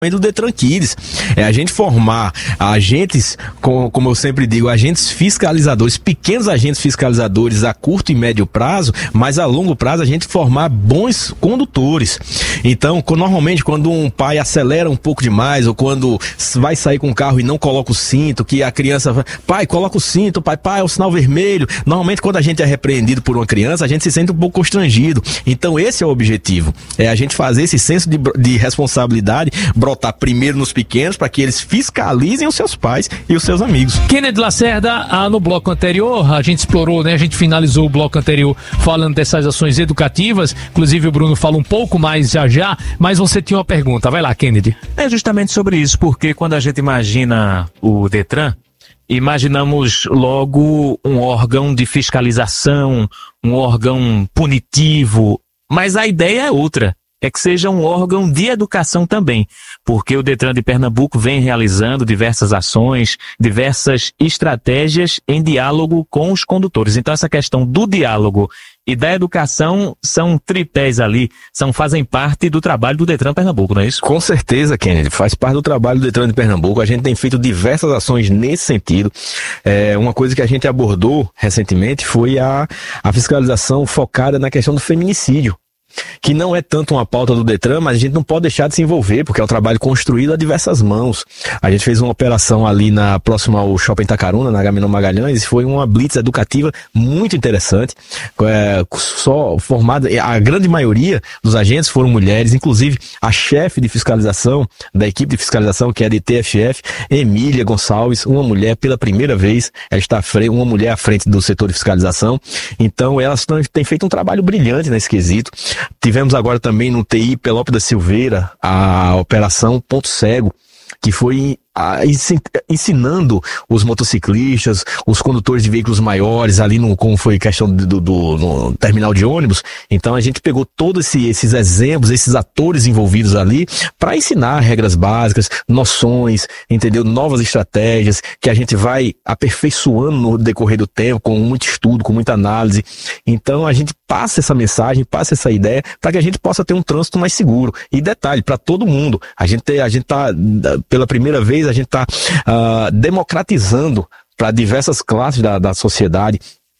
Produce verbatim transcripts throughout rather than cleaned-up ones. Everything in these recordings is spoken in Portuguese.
do Detran Kids, é a gente formar agentes, como, como eu sempre digo, agentes fiscalizadores, pequenos agentes fiscalizadores a curto e médio prazo, mas a longo prazo a gente formar bons condutores. Então, normalmente quando um pai acelera um pouco demais, ou quando vai sair com o carro e não coloca o cinto, que a criança fala, pai, coloca o cinto, pai, pai, é o sinal vermelho. Normalmente quando a gente é repreendido por uma criança, a gente se sente um pouco constrangido. Então esse é o objetivo, é a gente fazer esse senso de, de responsabilidade, brotar primeiro nos pequenos, para que eles fiscalizem os seus pais e os seus amigos. Kennedy Lacerda, ah, no bloco anterior, a gente explorou, né? A gente finalizou o bloco anterior falando dessas ações educativas, inclusive o Bruno fala um pouco mais já já, mas você tinha uma pergunta, vai lá, Kennedy. É justamente sobre isso, porque quando a gente imagina o Detran, imaginamos logo um órgão de fiscalização, um órgão punitivo, mas a ideia é outra. É que seja um órgão de educação também, porque o Detran de Pernambuco vem realizando diversas ações, diversas estratégias em diálogo com os condutores. Então essa questão do diálogo e da educação são tripés ali, são, fazem parte do trabalho do Detran Pernambuco, não é isso? Com certeza, Kennedy, faz parte do trabalho do Detran de Pernambuco. A gente tem feito diversas ações nesse sentido. É, uma coisa que a gente abordou recentemente foi a, a fiscalização focada na questão do feminicídio, que não é tanto uma pauta do Detran, mas a gente não pode deixar de se envolver, porque é um trabalho construído a diversas mãos. A gente fez uma operação ali na próxima ao Shopping Itacaruna, na Agamenon Magalhães, e foi uma blitz educativa muito interessante, é, só formada, a grande maioria dos agentes foram mulheres, inclusive a chefe de fiscalização, da equipe de fiscalização, que é de T F F, Emília Gonçalves, uma mulher pela primeira vez, ela está à frente, uma mulher à frente do setor de fiscalização. Então elas têm feito um trabalho brilhante nesse quesito. Tivemos agora também no T I Pelópio da Silveira a operação Ponto Cego, que foi a, ensinando os motociclistas, os condutores de veículos maiores, ali no, como foi questão do, do no terminal de ônibus. Então a gente pegou todos esse, esses exemplos, esses atores envolvidos ali, para ensinar regras básicas, noções, entendeu? Novas estratégias, que a gente vai aperfeiçoando no decorrer do tempo, com muito estudo, com muita análise. Então a gente passa essa mensagem, passa essa ideia, para que a gente possa ter um trânsito mais seguro. E detalhe, para todo mundo, a gente, a gente tá, pela primeira vez, a gente está uh, democratizando para diversas classes da, da sociedade,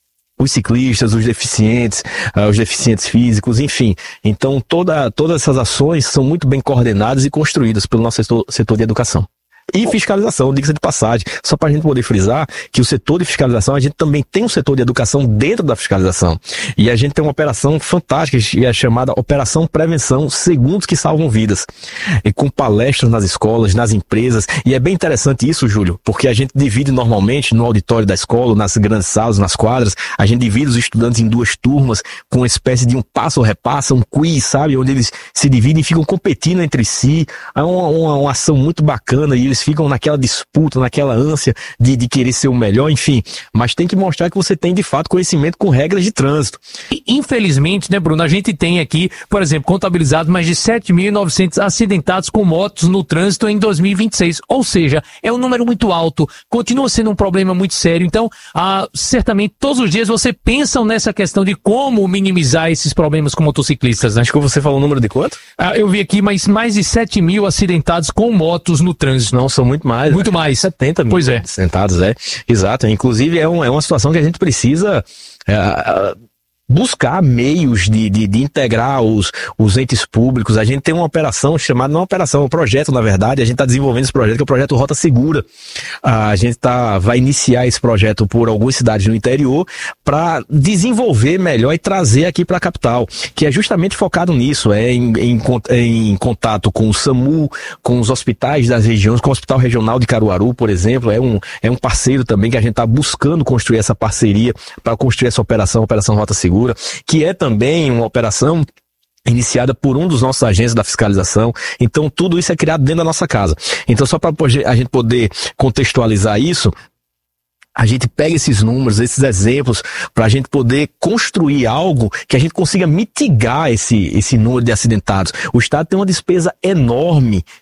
os ciclistas, os deficientes, uh, os deficientes físicos, enfim. Então toda, todas essas ações são muito bem coordenadas e construídas pelo nosso setor, setor de educação. E fiscalização, diga-se de passagem, só para a gente poder frisar que o setor de fiscalização, a gente também tem um setor de educação dentro da fiscalização. E a gente tem uma operação fantástica, que é chamada Operação Prevenção Segundos que Salvam Vidas. E com palestras nas escolas, nas empresas. E é bem interessante isso, Júlio, porque a gente divide normalmente no auditório da escola, nas grandes salas, nas quadras, a gente divide os estudantes em duas turmas, com uma espécie de um passo ou repassa, um quiz, sabe? Onde eles se dividem e ficam competindo entre si. É uma, uma, uma ação muito bacana e eles ficam naquela disputa, naquela ânsia de, de querer ser o melhor, enfim. Mas tem que mostrar que você tem, de fato, conhecimento com regras de trânsito. Infelizmente, né, Bruno, a gente tem aqui, por exemplo, contabilizado mais de sete mil e novecentos acidentados com motos no trânsito em dois mil e vinte e seis. Ou seja, é um número muito alto, continua sendo um problema muito sério. Então, ah, certamente, todos os dias você pensa nessa questão de como minimizar esses problemas com motociclistas, né? Acho que você falou o número de quanto? Ah, eu vi aqui mais, mais de sete mil acidentados com motos no trânsito. Não, são muito mais. Muito né? mais. setenta mil. Pois é. Sentados, é. Exato. Inclusive, é, um, é uma situação que a gente precisa é, buscar meios de, de, de integrar os, os entes públicos. A gente tem uma operação chamada, não uma operação, um projeto, na verdade, a gente está desenvolvendo esse projeto, que é o projeto Rota Segura. A gente tá, vai iniciar esse projeto por algumas cidades no interior para desenvolver melhor e trazer aqui para a capital, que é justamente focado nisso, é em, em, em contato com o SAMU, com os hospitais das regiões, com o Hospital Regional de Caruaru, por exemplo, é um, é um parceiro também que a gente está buscando construir essa parceria para construir essa operação, Operação Rota Segura, que é também uma operação iniciada por um dos nossos agentes da fiscalização. Então tudo isso é criado dentro da nossa casa. Então só para a gente poder contextualizar isso, a gente pega esses números, esses exemplos, para a gente poder construir algo que a gente consiga mitigar esse, esse número de acidentados. O Estado tem uma despesa enorme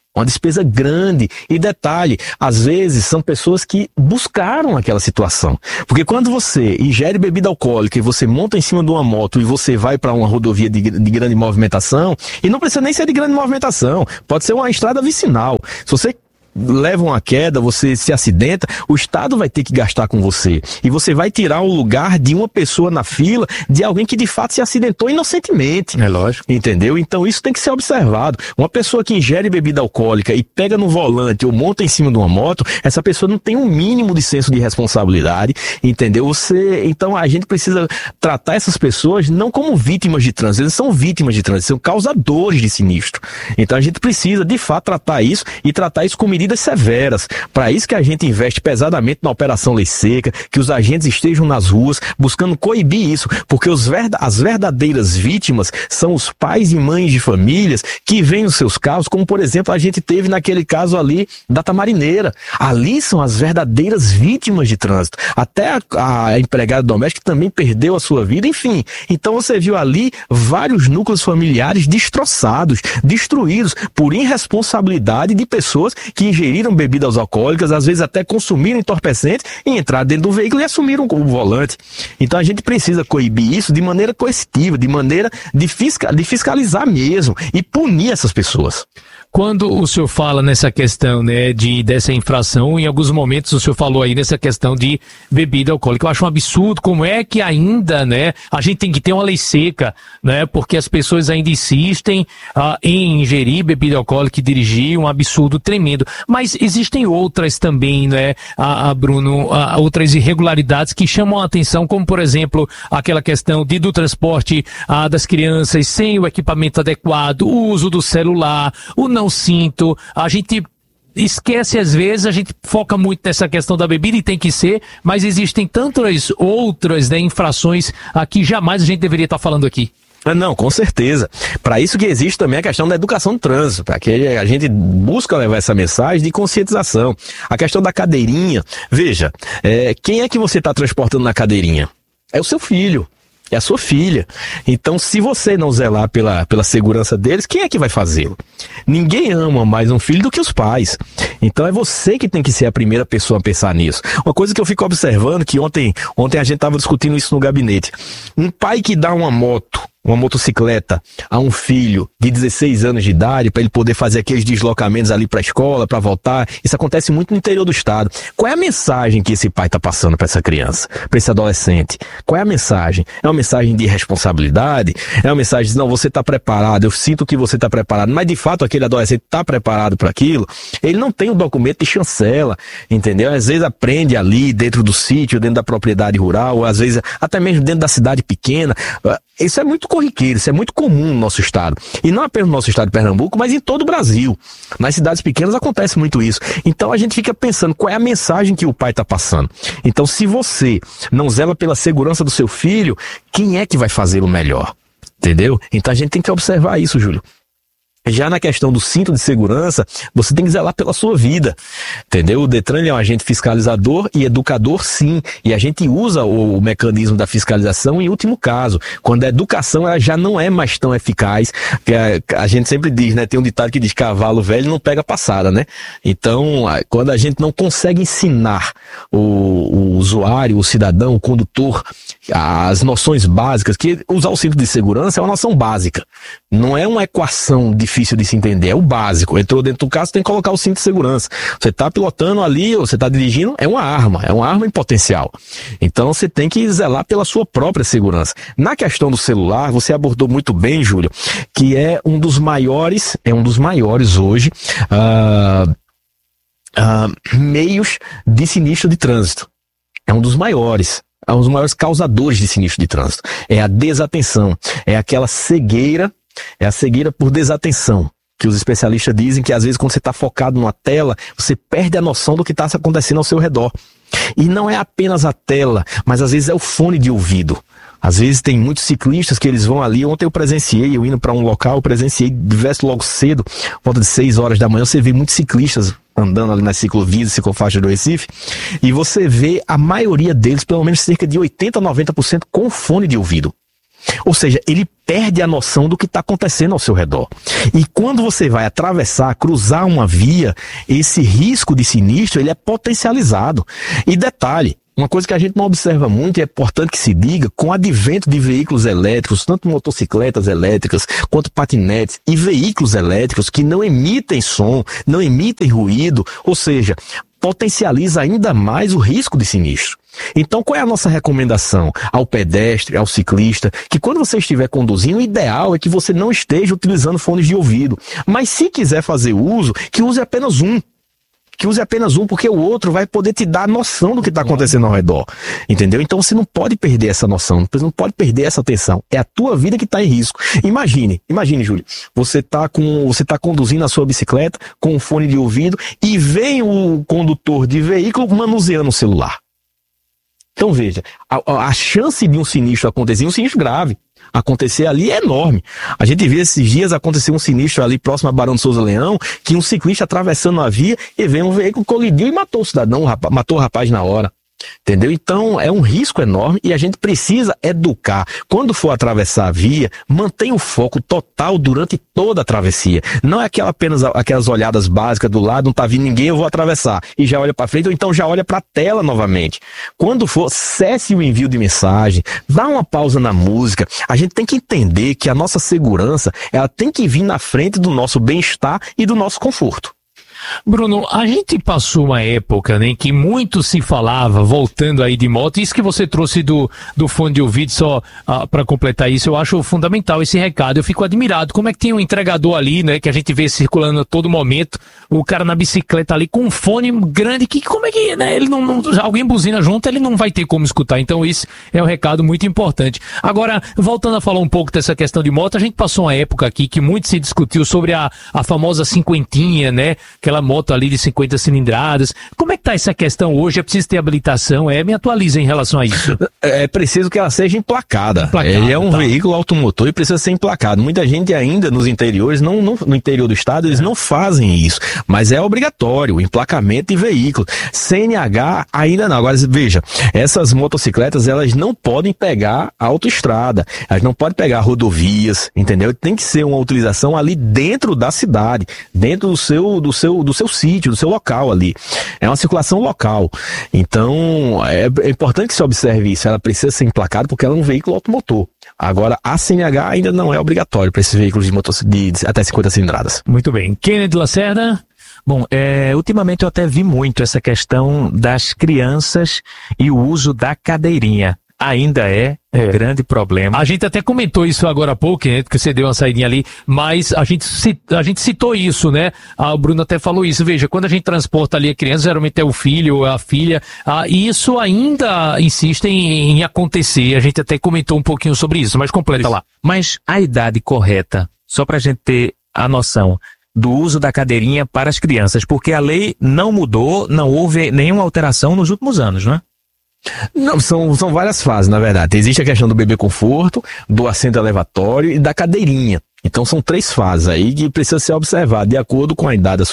Uma despesa grande. E detalhe, às vezes são pessoas que buscaram aquela situação. Porque quando você ingere bebida alcoólica e você monta em cima de uma moto e você vai para uma rodovia de, de grande movimentação, e não precisa nem ser de grande movimentação, pode ser uma estrada vicinal. Se você leva uma queda, você se acidenta, o Estado vai ter que gastar com você. E você vai tirar o lugar de uma pessoa na fila, de alguém que de fato se acidentou inocentemente. É lógico. Entendeu? Então isso tem que ser observado. Uma pessoa que ingere bebida alcoólica e pega no volante ou monta em cima de uma moto, essa pessoa não tem um mínimo de senso de responsabilidade, entendeu? Você, então a gente precisa tratar essas pessoas não como vítimas de trânsito, eles são vítimas de trânsito, são causadores de sinistro. Então a gente precisa de fato tratar isso e tratar isso com medidas severas. Para isso que a gente investe pesadamente na Operação Lei Seca, que os agentes estejam nas ruas buscando coibir isso, porque os verda- as verdadeiras vítimas são os pais e mães de famílias que veem os seus casos, como por exemplo a gente teve naquele caso ali da Tamarineira. Ali são as verdadeiras vítimas de trânsito. Até a, a empregada doméstica também perdeu a sua vida, enfim. Então você viu ali vários núcleos familiares destroçados, destruídos por irresponsabilidade de pessoas que ingeriram bebidas alcoólicas, às vezes até consumiram entorpecentes e entraram dentro do veículo e assumiram o volante. Então a gente precisa coibir isso de maneira coercitiva, de maneira de, fisca- de fiscalizar mesmo e punir essas pessoas. Quando o senhor fala nessa questão, né, de, dessa infração, em alguns momentos o senhor falou aí nessa questão de bebida alcoólica, eu acho um absurdo como é que ainda, né, a gente tem que ter uma lei seca, né, porque as pessoas ainda insistem ah, em ingerir bebida alcoólica e dirigir, um absurdo tremendo. Mas existem outras também, né, a, a Bruno, a, outras irregularidades que chamam a atenção, como por exemplo, aquela questão de, do transporte ah, das crianças sem o equipamento adequado, o uso do celular, o não cinto, a gente esquece às vezes, a gente foca muito nessa questão da bebida e tem que ser, mas existem tantas outras, né, infrações a que jamais a gente deveria estar falando aqui. Não, com certeza. Para isso que existe também a questão da educação do trânsito, para que a gente busca levar essa mensagem de conscientização. A questão da cadeirinha, veja, é, quem é que você está transportando na cadeirinha? É o seu filho. É a sua filha. Então, se você não zelar pela, pela segurança deles, quem é que vai fazê-lo? Ninguém ama mais um filho do que os pais. Então, é você que tem que ser a primeira pessoa a pensar nisso. Uma coisa que eu fico observando, que ontem, ontem a gente estava discutindo isso no gabinete. Um pai que dá uma moto, uma motocicleta a um filho de dezesseis anos de idade para ele poder fazer aqueles deslocamentos ali para a escola, para voltar. Isso acontece muito no interior do estado. Qual é a mensagem que esse pai está passando para essa criança, para esse adolescente? Qual é a mensagem? É uma mensagem de responsabilidade? É uma mensagem de, não, você está preparado, eu sinto que você está preparado, mas de fato aquele adolescente está preparado para aquilo? Ele não tem o documento de chancela, entendeu? Às vezes aprende ali dentro do sítio, dentro da propriedade rural, às vezes até mesmo dentro da cidade pequena. Isso é muito corriqueiro, isso é muito comum no nosso estado. E não apenas no nosso estado de Pernambuco, mas em todo o Brasil. Nas cidades pequenas acontece muito isso. Então a gente fica pensando qual é a mensagem que o pai está passando. Então se você não zela pela segurança do seu filho, quem é que vai fazê-lo melhor? Entendeu? Então a gente tem que observar isso, Júlio. Já na questão do cinto de segurança, você tem que zelar pela sua vida, entendeu? O Detran é um agente fiscalizador e educador, sim, e a gente usa o, o mecanismo da fiscalização em último caso, quando a educação ela já não é mais tão eficaz, que a, a gente sempre diz, né? Tem um ditado que diz cavalo velho não pega passada, né? Então, quando a gente não consegue ensinar o, o usuário, o cidadão, o condutor, as noções básicas, que usar o cinto de segurança é uma noção básica, não é uma equação difícil de se entender, é o básico. Entrou dentro do carro, tem que colocar o cinto de segurança. Você está pilotando ali, ou você está dirigindo, é uma arma, é uma arma em potencial. Então você tem que zelar pela sua própria segurança. Na questão do celular, você abordou muito bem, Júlio, que é um dos maiores, é um dos maiores hoje, uh, uh, meios de sinistro de trânsito. É um dos maiores. É um dos maiores causadores de sinistro de trânsito. É a desatenção, é aquela cegueira, é a cegueira por desatenção, que os especialistas dizem que às vezes quando você está focado numa tela, você perde a noção do que está acontecendo ao seu redor. E não é apenas a tela, mas às vezes é o fone de ouvido. Às vezes tem muitos ciclistas que eles vão ali, ontem eu presenciei, eu indo para um local, eu presenciei diversos logo cedo, volta de seis horas da manhã, você vê muitos ciclistas andando ali nas ciclovias, ciclofaixa do Recife, e você vê a maioria deles, pelo menos cerca de oitenta, noventa por cento com fone de ouvido. Ou seja, ele perde a noção do que está acontecendo ao seu redor. E quando você vai atravessar, cruzar uma via, esse risco de sinistro, ele é potencializado. E detalhe, uma coisa que a gente não observa muito e é importante que se diga, com o advento de veículos elétricos, tanto motocicletas elétricas, quanto patinetes e veículos elétricos que não emitem som, não emitem ruído, ou seja, potencializa ainda mais o risco de sinistro. Então, qual é a nossa recomendação ao pedestre, ao ciclista? Que quando você estiver conduzindo, o ideal é que você não esteja utilizando fones de ouvido. Mas se quiser fazer uso, que use apenas um. Que use apenas um, porque o outro vai poder te dar a noção do que está acontecendo ao redor. Entendeu? Então você não pode perder essa noção, você não pode perder essa atenção. É a tua vida que está em risco. Imagine, imagine, Júlio, você está com, você tá conduzindo a sua bicicleta com um fone de ouvido e vem o condutor de veículo manuseando o celular. Então veja, a, a chance de um sinistro acontecer, um sinistro grave, acontecer ali é enorme. A gente viu esses dias acontecer um sinistro ali próximo a Barão de Souza Leão, que um ciclista atravessando a via e veio um veículo, colidiu e matou o cidadão, matou o rapaz na hora. Entendeu? Então é um risco enorme e a gente precisa educar. Quando for atravessar a via, mantenha o foco total durante toda a travessia. Não é aquela, apenas aquelas olhadas básicas do lado, não tá vindo ninguém, eu vou atravessar. E já olha para frente, ou então já olha para a tela novamente. Quando for, cesse o envio de mensagem, dá uma pausa na música. A gente tem que entender que a nossa segurança, ela tem que vir na frente do nosso bem-estar e do nosso conforto. Bruno, a gente passou uma época, né, em que muito se falava, voltando aí de moto, isso que você trouxe do, do fone de ouvido, só ah, para completar isso, eu acho fundamental esse recado. Eu fico admirado, como é que tem um entregador ali, né, que a gente vê circulando a todo momento, o cara na bicicleta ali com um fone grande, que como é que, né, ele não, não, alguém buzina junto, ele não vai ter como escutar, então isso é um recado muito importante. Agora, voltando a falar um pouco dessa questão de moto, a gente passou uma época aqui que muito se discutiu sobre a, a famosa cinquentinha, né, aquela moto ali de cinquenta cilindradas. Como é que tá essa questão hoje? É preciso ter habilitação? É, me atualiza em relação a isso. É preciso que ela seja emplacada. emplacada Ele é um tá. veículo automotor e precisa ser emplacado. Muita gente ainda nos interiores, não, não, no interior do estado, eles é. não fazem isso. Mas é obrigatório o emplacamento de veículo. C N H ainda não. Agora, veja, essas motocicletas, elas não podem pegar a autoestrada. Elas não podem pegar rodovias, entendeu? Tem que ser uma utilização ali dentro da cidade, dentro do seu, do seu do seu sítio, do seu local ali. É uma circulação local. Então, é, é importante que se observe isso. Ela precisa ser emplacada porque ela é um veículo automotor. Agora, a C N H ainda não é obrigatório para esses veículos de, motor, de, de até cinquenta cilindradas. Muito bem. Kennedy Lacerda? Bom, é, ultimamente eu até vi muito essa questão das crianças e o uso da cadeirinha. Ainda é um é. grande problema. A gente até comentou isso agora há pouco, né, que você deu uma saidinha ali, mas a gente, a gente citou isso, né? Ah, o Bruno até falou isso. Veja, quando a gente transporta ali a criança, geralmente é o filho ou a filha, ah, e isso ainda insiste em, em acontecer. A gente até comentou um pouquinho sobre isso, mas completa isso. lá. Mas a idade correta, só pra gente ter a noção do uso da cadeirinha para as crianças, porque a lei não mudou, não houve nenhuma alteração nos últimos anos, não é? Não, são, são várias fases, na verdade. Existe a questão do bebê conforto, do assento elevatório e da cadeirinha. Então são três fases aí que precisa ser observado de acordo com a idade da